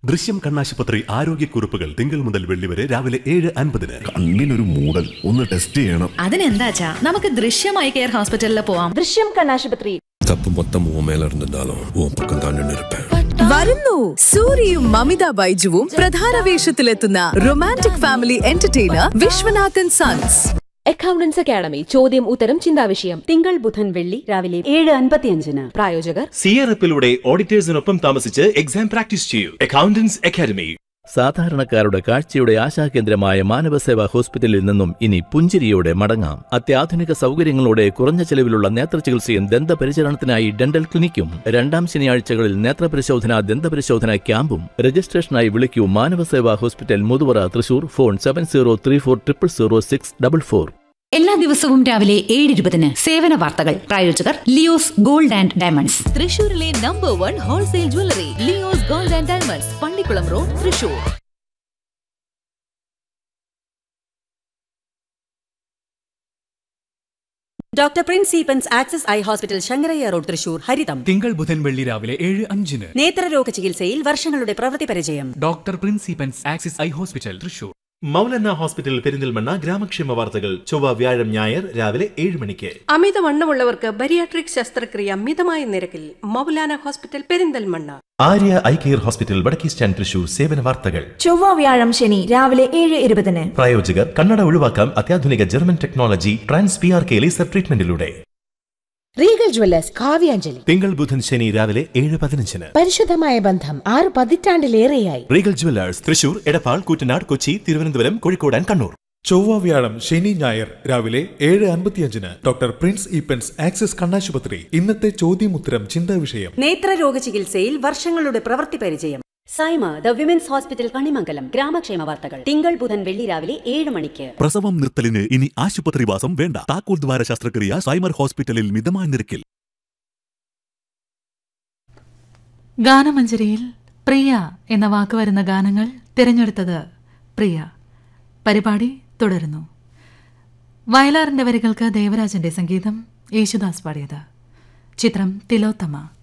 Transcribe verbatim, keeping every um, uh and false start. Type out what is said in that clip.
ദൃശ്യം കണ്ണാശുപത്രി ആരോഗ്യക്കുറിപ്പുകൾ തിങ്കൾ മുതൽ വെള്ളി വരെ രാവിലെ ഏഴ് അൻപതിന്. കണ്ണിനൊരു മൂടൽ ഒന്ന് ടെസ്റ്റ് ചെയ്യണം. അതിനെന്താച്ചാ നമുക്ക് ദൃശ്യമായി കെയർ ഹോസ്പിറ്റലിൽ പോവാം. ദൃശ്യം കണ്ണാശുപത്രി. தப்பு மொத்தம் உன் மேல இருந்திருந்தாலும் உன் பக்கம் தான் நின்று இருப்பேன். വരുന്നു സൂര്യയും മമിത ബൈജുവും പ്രധാന വേഷത്തിലെത്തുന്ന romantic family entertainer Viswanathan sons. Accountants academy ചോദ്യം ഉത്തരം ചിന്താവിഷയം തിങ്കൾ ബുധൻ വെള്ളി രാവിലെ ഏഴ് അൻപത്തിയഞ്ചിന്. പ്രായോജകർ സിയറപ്പിലൂടെ ഓഡിറ്റേഴ്സിനൊപ്പം താമസിച്ച് എക്സാം പ്രാക്ടീസ് ചെയ്യൂ. Accountants academy. സാധാരണക്കാരുടെ കാഴ്ചയുടെ ആശാകേന്ദ്രമായ മാനവസേവാ ഹോസ്പിറ്റലിൽ നിന്നും ഇനി പുഞ്ചിരിയോടെ മടങ്ങാം. അത്യാധുനിക സൗകര്യങ്ങളോടെ കുറഞ്ഞ ചെലവിലുള്ള നേത്രചികിത്സയും ദന്തപരിചരണത്തിനായി ഡെന്റൽ ക്ലിനിക്കും. രണ്ടാം ശനിയാഴ്ചകളിൽ നേത്രപരിശോധന ദന്തപരിശോധന ക്യാമ്പും. രജിസ്ട്രേഷനായി വിളിക്കൂ Manavaseva hospital Muthuvara Thrissur. Phone seven zero three four triple zero six double four. എല്ലാ ദിവസവും രാവിലെ ഏഴ് ഇരുപതിന് സേവന വാർത്തകൾ. പ്രായോജകർ ലിയോസ് ഗോൾഡ് ആൻഡ് ഡയമണ്ട്സ്, തൃശൂരിലെ number one wholesale jewellery. Leo's gold and diamonds, Pallikkulam road, Thrissur. Doctor Prince Eappen's axis eye hospital Sankaraiah road, Thrissur. ഹരിതം തിങ്കൾ ബുധൻ വെള്ളി രാവിലെ ഏഴ് അഞ്ചിന്. നേത്രരോഗ ചികിത്സയിൽ വർഷങ്ങളുടെ പ്രവൃത്തി പരിചയം. Doctor Prince Eappen's axis eye hospital, Thrissur. Moulana hospital Perinthalmanna ഗ്രാമക്ഷേമ വാർത്തകൾ ചൊവ്വ വ്യാഴം ഞായർ രാവിലെ ഏഴ് മണിക്ക്. അമിതവണ്ണമുള്ളവർക്ക് ബരിയാട്രിക് ശസ്ത്രക്രിയ മിതമായ നിരക്കിൽ Maulana hospital Perinthalmanna. Arya eye care hospital വടക്കേ സ്റ്റാൻഡ്, തൃശൂർ. സേവന വാർത്തകൾ ചൊവ്വ വ്യാഴം ശനി രാവിലെ ഏഴ് ഇരുപതിന്. പ്രായോജകർ കണ്ണട ഒഴിവാക്കാം അത്യാധുനിക German technology trans P R K laser ട്രീറ്റ്മെന്റിലൂടെ. Regal Jewellers Kavyanjali. തിങ്കൾ ബുധൻ ശനി രാവിലെ ഏഴ് പതിനഞ്ചിന്. പരിശുദ്ധമായ ബന്ധം ആറ് പതിറ്റാണ്ടിലേറെയായി. Regal Jewellers Thrissur, Edappal, Koottanad, Kochi, Thiruvananthapuram, Kozhikode and Kannur. ചൊവ്വ വ്യാഴം ശനി ഞായർ രാവിലെ ഏഴ് അൻപത്തിയഞ്ചിന്. ഡോക്ടർ പ്രിൻസ് ഈപ്പൻസ് ആക്സിസ് കണ്ണാശുപത്രി. ഇന്നത്തെ ചോദ്യമുത്തരം ചിന്താ വിഷയം. നേത്രരോഗ ചികിത്സയിൽ വർഷങ്ങളുടെ പ്രവൃത്തി പരിചയം. Saima the women's hospital Kanimangalam ഗ്രാമക്ഷേമ വാർത്തകൾ തിങ്കൾ ബുധൻ വെള്ളി രാവിലെ ഏഴ് മണിക്ക്. പ്രസവം നിർത്തലിന് ഇനി ആശുപത്രിവാസം വേണ്ട. താക്കോൽ ദ്വാര ശസ്ത്രക്രിയ സൈമർ ഹോസ്പിറ്റലിൽ മിതമായ നിരക്കിൽ. ഗാനമഞ്ജരിയിൽ പ്രിയ എന്ന വാക്ക് വരുന്ന ഗാനങ്ങൾ തിരഞ്ഞെടുത്തത് പ്രിയ. പരിപാടി തുടരുന്നു. വയലാറിന്റെ വരികൾക്ക് ദേവരാജന്റെ സംഗീതം, യേശുദാസ് പാടിയത്. ചിത്രം തിലോത്തമ.